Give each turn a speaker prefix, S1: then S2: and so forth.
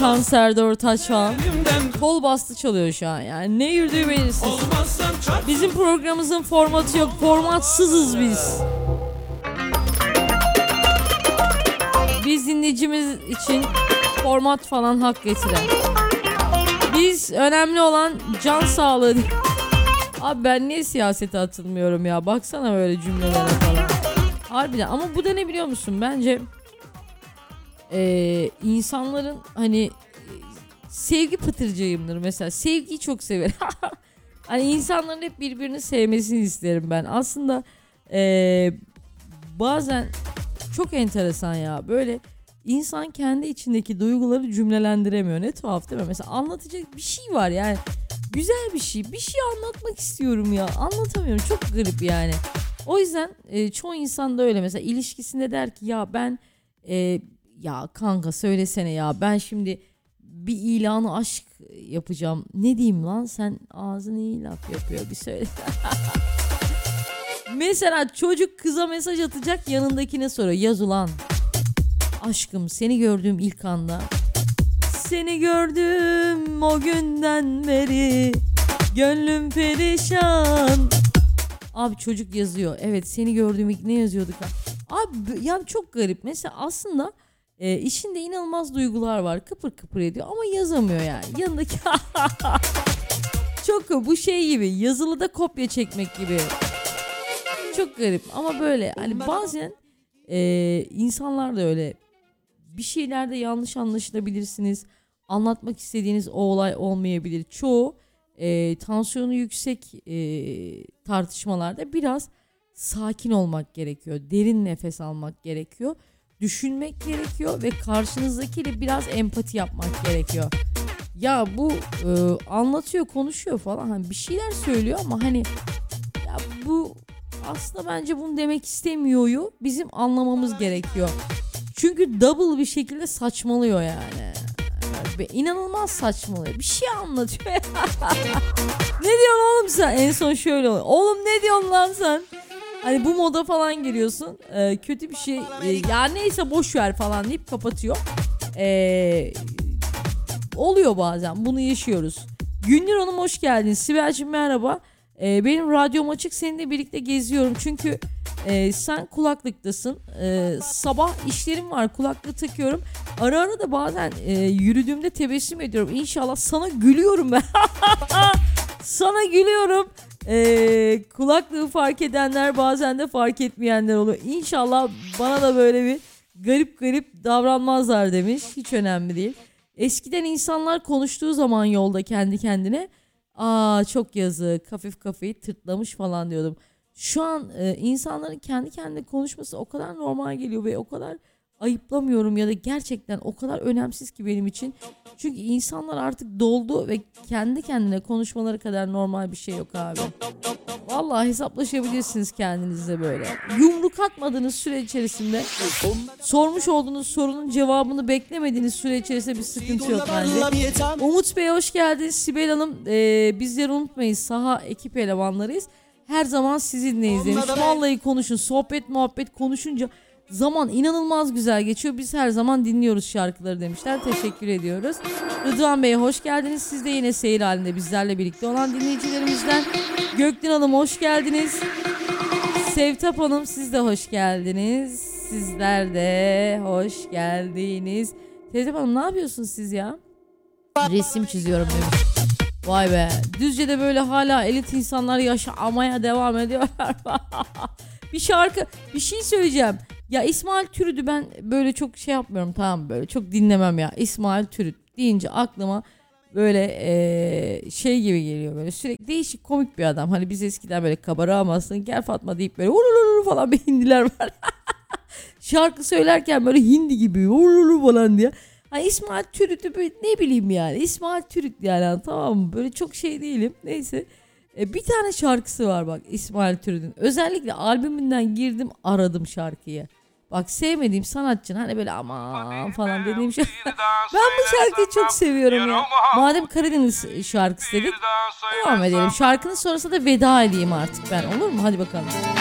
S1: Kanser Ortaç falan. Kol bastı çalıyor şu an yani. Ne yürüdüğü belirsiz. Bizim programımızın formatı yok. Formatsızız biz. Biz dinleyicimiz için format falan hak getiren. Biz önemli olan can sağlığı. Abi ben niye siyasete atılmıyorum ya? Baksana böyle cümlelere falan. Harbiden ama bu da ne biliyor musun? Bence insanların hani sevgi pıtırcıyımdır mesela. Sevgiyi çok severim. Hani insanların hep birbirini sevmesini isterim ben. Aslında bazen çok enteresan ya. Böyle insan kendi içindeki duyguları cümlelendiremiyor. Ne tuhaf değil mi? Mesela anlatacak bir şey var yani. Güzel bir şey. Bir şey anlatmak istiyorum ya. Anlatamıyorum. Çok garip yani. O yüzden çoğu insan da öyle. Mesela ilişkisinde der ki ya ben ya kanka söylesene ya ben şimdi bir ilanı aşk yapacağım. Ne diyeyim lan sen ağzını iyi laf yapıyor bir söyle. Mesela çocuk kıza mesaj atacak yanındakine soruyor. Yaz ulan. Aşkım seni gördüğüm ilk anda. Seni gördüm o günden beri. Gönlüm perişan. Abi çocuk yazıyor. Evet seni gördüğüm ilk ne yazıyorduk? Abi yani çok garip. Mesela aslında içinde inanılmaz duygular var. Kıpır kıpır ediyor ama yazamıyor yani. Yanındaki çok bu şey gibi yazılıda kopya çekmek gibi. Çok garip ama böyle hani bazen insanlar da öyle bir şeylerde yanlış anlaşılabilirsiniz. Anlatmak istediğiniz o olay olmayabilir. Çoğu tansiyonu yüksek tartışmalarda biraz sakin olmak gerekiyor. Derin nefes almak gerekiyor. Düşünmek gerekiyor ve karşınızdakiyle biraz empati yapmak gerekiyor. Ya bu anlatıyor, konuşuyor falan. Hani bir şeyler söylüyor ama hani ya bu aslında bence bunu demek istemiyor. Bizim anlamamız gerekiyor. Çünkü double bir şekilde saçmalıyor yani. Ve inanılmaz saçmalıyor. Bir şey anlatıyor. Ne diyorsun oğlum sen? En son şöyle oluyor. Oğlum ne diyorsun lan sen? Hani bu moda falan giriyorsun. Kötü bir şey. Ya neyse boş ver falan deyip kapatıyor. Oluyor bazen. Bunu yaşıyoruz. Gündür Hanım hoş geldin. Sibel'cim merhaba. Benim radyom açık. Seninle birlikte geziyorum. Çünkü sen kulaklıktasın. Sabah işlerim var. Kulaklığı takıyorum. Ara ara da bazen yürüdüğümde tebessüm ediyorum. İnşallah sana gülüyorum ben. Sana gülüyorum. Kulaklığı fark edenler bazen de fark etmeyenler oluyor. İnşallah bana da böyle bir garip garip davranmazlar demiş. Hiç önemli değil. Eskiden insanlar konuştuğu zaman yolda kendi kendine çok yazık hafif kafayı tırtlamış falan diyordum. Şu an insanların kendi kendine konuşması o kadar normal geliyor ve o kadar ayıplamıyorum ya da gerçekten o kadar önemsiz ki benim için. Çünkü insanlar artık doldu ve kendi kendine konuşmaları kadar normal bir şey yok abi. Vallahi hesaplaşabilirsiniz kendinizle böyle. Yumruk atmadığınız süre içerisinde sormuş olduğunuz sorunun cevabını beklemediğiniz süre içerisinde bir sıkıntı yok bence. Umut Bey hoş geldiniz. Sibel Hanım bizleri unutmayın. Saha ekip elemanlarıyız. Her zaman sizinleyiz demiş. Vallahi konuşun. Sohbet muhabbet konuşunca zaman inanılmaz güzel geçiyor. Biz her zaman dinliyoruz şarkıları demişler. Teşekkür ediyoruz. Rıdvan Bey hoş geldiniz. Siz de yine seyir halinde bizlerle birlikte olan dinleyicilerimizden. Gökdin Hanım hoş geldiniz. Sevtap Hanım siz de hoş geldiniz. Sizler de hoş geldiniz. Sevtap Hanım ne yapıyorsunuz siz ya? Resim çiziyorum demiş. Vay be. Düzce'de böyle hala elit insanlar yaşamaya devam ediyorlar. Bir şey söyleyeceğim. Ya İsmail Türüt'ü ben böyle çok şey yapmıyorum, tamam, böyle çok dinlemem ya. İsmail Türüt deyince aklıma böyle şey gibi geliyor, böyle sürekli değişik komik bir adam. Hani biz eskiden böyle kabara almasın gel Fatma deyip böyle urululu falan bir hindiler var. Şarkı söylerken böyle hindi gibi urululu falan diye. Hani İsmail Türüt'ü böyle ne bileyim yani. İsmail Türüt yani, tamam mı? Böyle çok şey değilim. Neyse. Bir tane şarkısı var bak İsmail Türüt'ün. Özellikle albümünden girdim aradım şarkıyı. Bak sevmediğim sanatçının hani böyle aman falan dediğim şey. Ben bu şarkıyı çok seviyorum ya. Madem Karadeniz şarkısı dedik devam edelim. Şarkının sonrasında da veda edeyim artık ben, olur mu? Hadi bakalım.